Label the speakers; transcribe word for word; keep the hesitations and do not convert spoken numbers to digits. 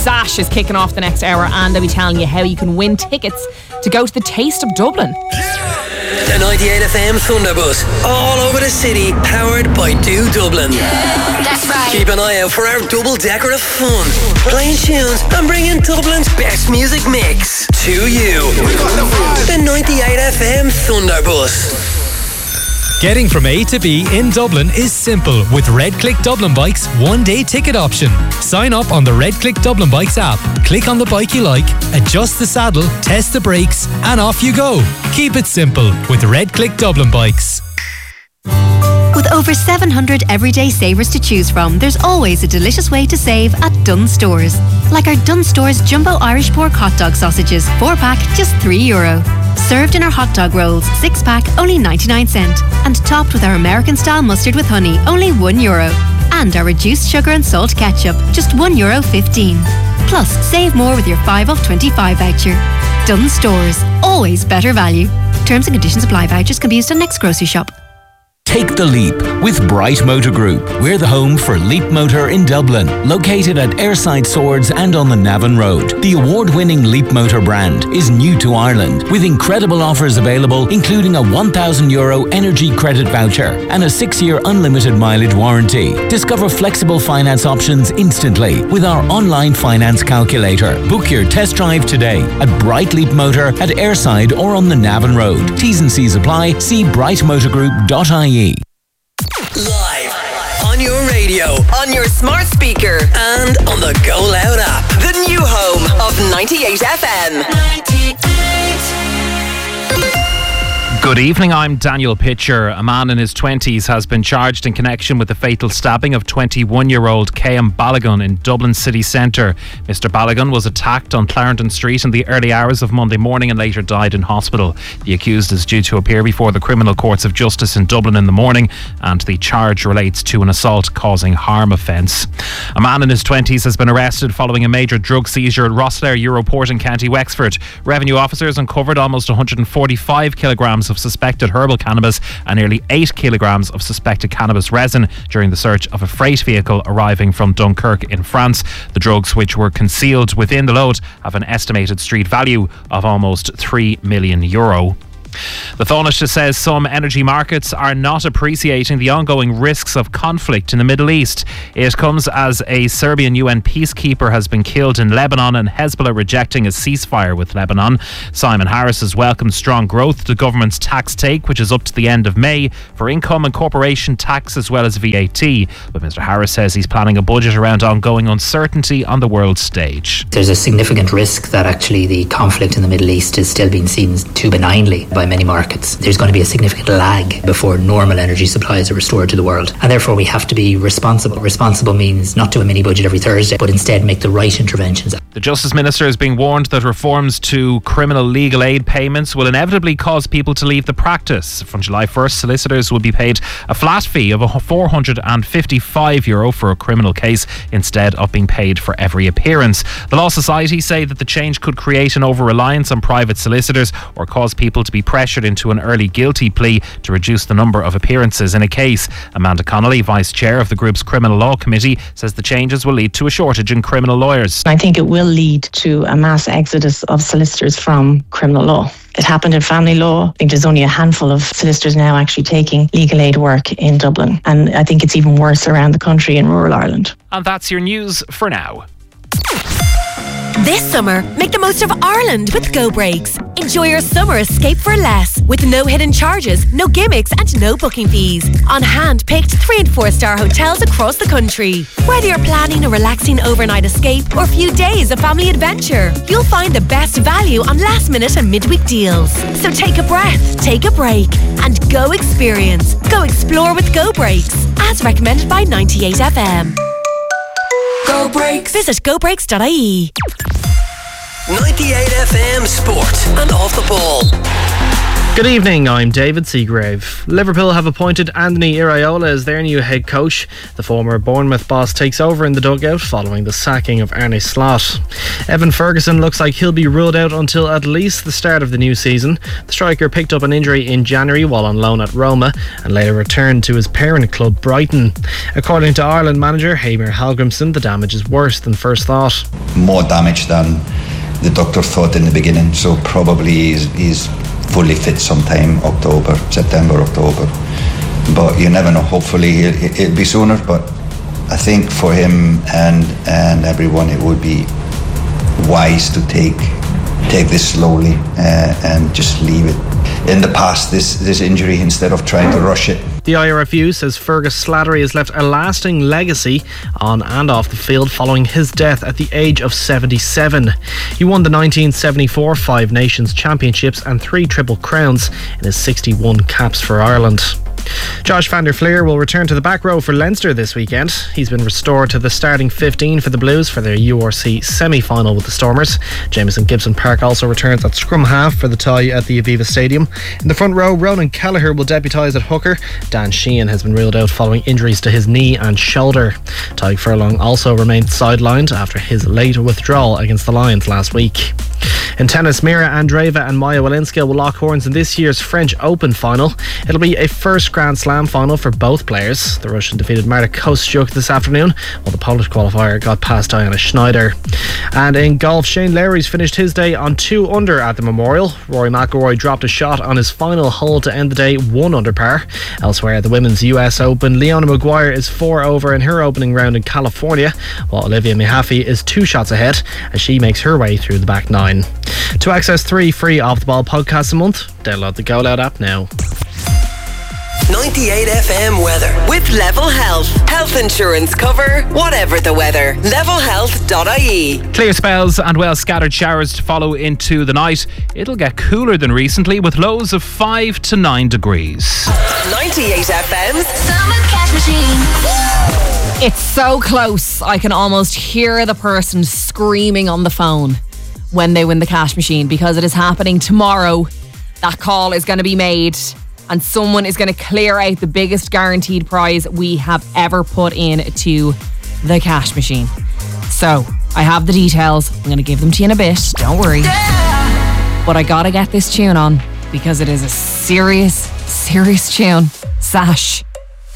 Speaker 1: Sash is kicking off the next hour, and I'll be telling you how you can win tickets to go to the Taste of Dublin.
Speaker 2: The ninety-eight F M Thunderbus, all over the city, powered by Do Dublin.
Speaker 3: Yeah, that's right.
Speaker 2: Keep an eye out for our double-decker of fun, playing tunes and bringing Dublin's best music mix to you. The ninety-eight F M Thunderbus.
Speaker 4: Getting from A to B in Dublin is simple with Red Click Dublin Bikes one-day ticket option. Sign up on the Red Click Dublin Bikes app, click on the bike you like, adjust the saddle, test the brakes, and off you go. Keep it simple with Red Click Dublin Bikes.
Speaker 5: With over seven hundred everyday savers to choose from, there's always a delicious way to save at Dunnes Stores. Like our Dunnes Stores Jumbo Irish Pork Hot Dog Sausages, four pack, just three euro. Served in our hot dog rolls, six pack, only ninety-nine cent. And topped with our American style mustard with honey, only one euro. And our reduced sugar and salt ketchup, just one euro fifteen. Plus, save more with your five off twenty-five voucher. Dunnes Stores, always better value. Terms and conditions apply. Vouchers can be used on next grocery shop.
Speaker 6: Take the leap with Bright Motor Group. We're the home for Leap Motor in Dublin, located at Airside Swords and on the Navan Road. The award-winning Leap Motor brand is new to Ireland, with incredible offers available, including a one thousand euro energy credit voucher and a six-year unlimited mileage warranty. Discover flexible finance options instantly with our online finance calculator. Book your test drive today at Bright Leap Motor at Airside or on the Navan Road. T's and C's apply. See bright motor group dot I E.
Speaker 2: Live on your radio,
Speaker 3: on your smart speaker,
Speaker 2: and on the Go Loud app.
Speaker 3: The new home of ninety-eight F M. ninety-eight.
Speaker 7: Good evening, I'm Daniel Pitcher. A man in his twenties has been charged in connection with the fatal stabbing of twenty-one-year-old Cian Balogun in Dublin city centre. Mister Balogun was attacked on Clarendon Street in the early hours of Monday morning and later died in hospital. The accused is due to appear before the Criminal Courts of Justice in Dublin in the morning, and the charge relates to an assault causing harm offence. A man in his twenties has been arrested following a major drug seizure at Rosslare Europort in County Wexford. Revenue officers uncovered almost one hundred forty-five kilograms of suspected herbal cannabis and nearly eight kilograms of suspected cannabis resin during the search of a freight vehicle arriving from Dunkirk in France. The drugs, which were concealed within the load, have an estimated street value of almost three million euro. The Taoiseach says some energy markets are not appreciating the ongoing risks of conflict in the Middle East. It comes as a Serbian U N peacekeeper has been killed in Lebanon and Hezbollah rejecting a ceasefire with Lebanon. Simon Harris has welcomed strong growth to the government's tax take, which is up to the end of May, for income and corporation tax as well as V A T. But Mister Harris says he's planning a budget around ongoing uncertainty on the world stage.
Speaker 8: There's a significant risk that actually the conflict in the Middle East is still being seen too benignly by many markets. There's going to be a significant lag before normal energy supplies are restored to the world, and therefore we have to be responsible. Responsible means not do a mini budget every Thursday, but instead make the right interventions.
Speaker 7: The Justice Minister is being warned that reforms to criminal legal aid payments will inevitably cause people to leave the practice. From July first, solicitors will be paid a flat fee of four hundred fifty-five euro for a criminal case instead of being paid for every appearance. The Law Society say that the change could create an over-reliance on private solicitors or cause people to be pressured into an early guilty plea to reduce the number of appearances in a case. Amanda Connolly, Vice Chair of the group's Criminal Law Committee, says the changes will lead to a shortage in criminal lawyers.
Speaker 9: I think it will lead to a mass exodus of solicitors from criminal law. It happened in family law. I think there's only a handful of solicitors now actually taking legal aid work in Dublin. And I think it's even worse around the country in rural Ireland.
Speaker 7: And that's your news for now.
Speaker 10: This summer, make the most of Ireland with Go Breaks. Enjoy your summer escape for less, with no hidden charges, no gimmicks and no booking fees. On hand-picked three and four star hotels across the country. Whether you're planning a relaxing overnight escape or a few days of family adventure, you'll find the best value on last minute and midweek deals. So take a breath, take a break and go experience. Go explore with Go Breaks, as recommended by ninety-eight F M. Go Breaks. Visit go breaks dot I E.
Speaker 2: ninety-eight F M Sport and Off the Ball.
Speaker 11: Good evening, I'm David Seagrave. Liverpool have appointed Anthony Iraola as their new head coach. The former Bournemouth boss takes over in the dugout following the sacking of Arne Slot. Evan Ferguson looks like he'll be ruled out until at least the start of the new season. The striker picked up an injury in January while on loan at Roma and later returned to his parent club Brighton. According to Ireland manager Heimir Hallgrímsson, the damage is worse than first thought.
Speaker 12: More damage than the doctor thought in the beginning, so probably he's, he's fully fit sometime October, September, October. But you never know. Hopefully he'll, it'll be sooner. But I think for him and and everyone, it would be wise to take take this slowly uh, and just leave it in the past. This this injury instead of trying to rush it.
Speaker 11: The I R F U says Fergus Slattery has left a lasting legacy on and off the field following his death at the age of seventy-seven. He won the nineteen seventy-four Five Nations Championships and three Triple Crowns in his sixty-one caps for Ireland. Josh van der Fleer will return to the back row for Leinster this weekend. He's been restored to the starting fifteen for the Blues for their U R C semi-final with the Stormers. Jamieson Gibson Park also returns at scrum half for the tie at the Aviva Stadium. In the front row, Ronan Kelleher will deputise at hooker. Dan Sheehan has been ruled out following injuries to his knee and shoulder. Tadhg Furlong also remained sidelined after his late withdrawal against the Lions last week. In tennis, Mira Andreeva and Maya Walinska will lock horns in this year's French Open final. It'll be a first Grand Slam final for both players. The Russian defeated Marta Kostyuk this afternoon, while the Polish qualifier got past Diana Schneider. And in golf, Shane Lowry's finished his day on two under at the Memorial. Rory McIlroy dropped a shot on his final hole to end the day one under par. Elsewhere at the Women's U S Open, Leona Maguire is four over in her opening round in California, while Olivia Mahaffey is two shots ahead as she makes her way through the back nine. To access three free Off the Ball podcasts a month, download the Go Loud app now.
Speaker 3: ninety-eight F M weather with Level Health. Health insurance cover, whatever the weather. level health dot I E.
Speaker 7: Clear spells and well scattered showers to follow into the night. It'll get cooler than recently with lows of five to nine degrees.
Speaker 3: ninety-eight F M's
Speaker 1: Summer Cash Machine. It's so close. I can almost hear the person screaming on the phone when they win the cash machine, because it is happening tomorrow. That call is going to be made and someone is going to clear out the biggest guaranteed prize we have ever put in to the cash machine. So I have the details. I'm going to give them to you in a bit. Don't worry. But I got to get this tune on because it is a serious, serious tune. Sash.